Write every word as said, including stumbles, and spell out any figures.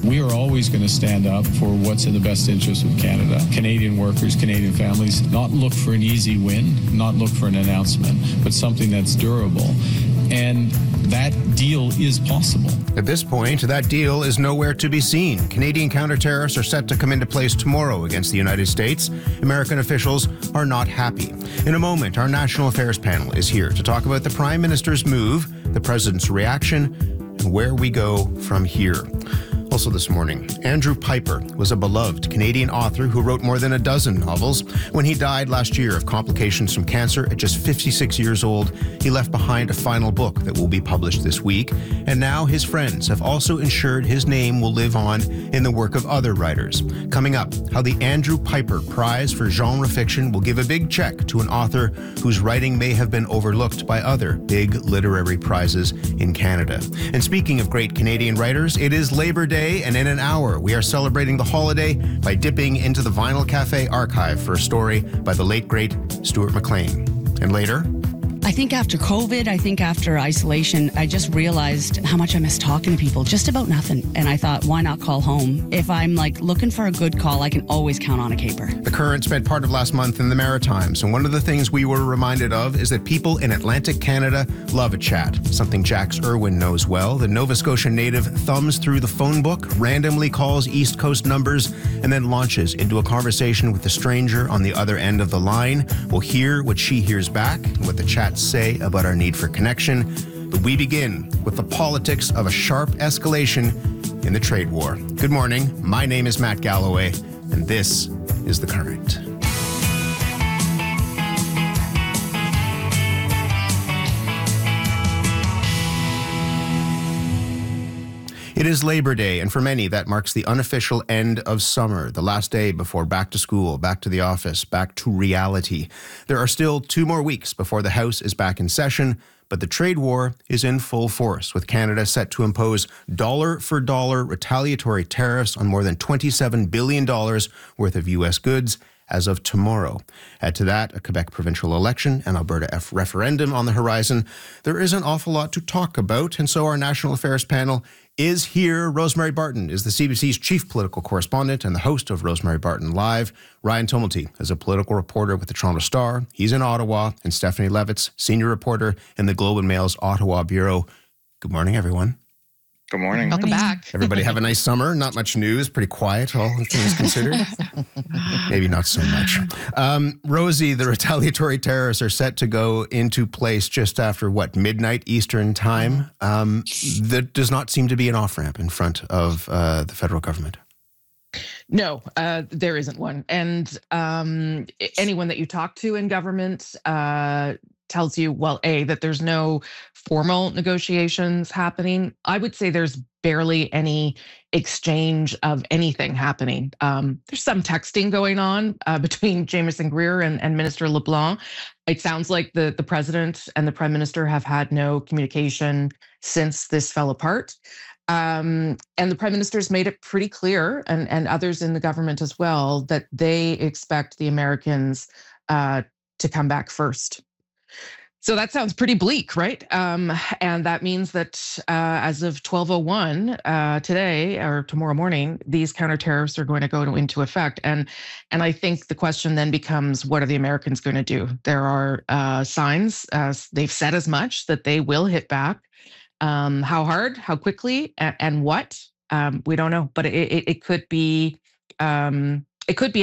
We are always going to stand up for what's in the best interest of Canada, Canadian workers, Canadian families, not look for an easy win, not look for an announcement, but something that's durable. And that deal is possible. At this point, that deal is nowhere to be seen. Canadian counter-tariffs are set to come into place tomorrow against the United States. American officials are not happy. In a moment, our National Affairs panel is here to talk about the Prime Minister's move, the President's reaction, and where we go from here. Also this morning, Andrew Piper was a beloved Canadian author who wrote more than a dozen novels. When he died last year of complications from cancer at just fifty-six years old, he left behind a final book that will be published this week. And now his friends have also ensured his name will live on in the work of other writers. Coming up, how the Andrew Piper Prize for Genre Fiction will give a big check to an author whose writing may have been overlooked by other big literary prizes in Canada. And speaking of great Canadian writers, it is Labor Day. And in an hour, we are celebrating the holiday by dipping into the Vinyl Cafe archive for a story by the late, great Stuart McLean. And later, I think after COVID, I think after isolation, I just realized how much I miss talking to people, just about nothing. And I thought, why not call home? If I'm like looking for a good call, I can always count on a caper. The Current spent part of last month in the Maritimes, and one of the things we were reminded of is that people in Atlantic Canada love a chat, something Jax Irwin knows well. The Nova Scotia native thumbs through the phone book, randomly calls East Coast numbers, and then launches into a conversation with the stranger on the other end of the line. We'll hear what she hears back and what the chat say about our need for connection. But we begin with the politics of a sharp escalation in the trade war. Good morning. My name is Matt Galloway, and this is The Current. It is Labor Day, and for many, that marks the unofficial end of summer, the last day before back to school, back to the office, back to reality. There are still two more weeks before the House is back in session, but the trade war is in full force, with Canada set to impose dollar-for-dollar retaliatory tariffs on more than twenty-seven billion dollars worth of U S goods as of tomorrow. Add to that a Quebec provincial election and Alberta F referendum on the horizon. There is an awful lot to talk about, and so our National Affairs panel is here. Rosemary Barton is the C B C's chief political correspondent and the host of Rosemary Barton Live. Ryan Tumulty is a political reporter with the Toronto Star. He's in Ottawa. And Stephanie Levitz, senior reporter in the Globe and Mail's Ottawa Bureau. Good morning, everyone. Good morning. Welcome back. Everybody have a nice summer. Not much news. Pretty quiet, all things considered. Maybe not so much. Um, Rosie, the retaliatory tariffs are set to go into place just after, what, midnight Eastern time? Um, that does not seem to be an off-ramp in front of uh, the federal government. No, uh, there isn't one. And um, anyone that you talk to in government uh, tells you, well, A, that there's no formal negotiations happening. I would say there's barely any exchange of anything happening. Um, there's some texting going on uh, between Jameson Greer and, and Minister LeBlanc. It sounds like the, the president and the prime minister have had no communication since this fell apart. Um, and the prime minister's made it pretty clear, and, and others in the government as well, that they expect the Americans uh, to come back first. So that sounds pretty bleak, right? Um, and that means that uh, as of twelve oh one uh, today or tomorrow morning, these counter tariffs are going to go into effect. And and I think the question then becomes, what are the Americans going to do? There are uh, signs, uh, they've said as much, that they will hit back. Um, how hard, how quickly, and, and what? Um, we don't know, but it, it, it could be, um, it could be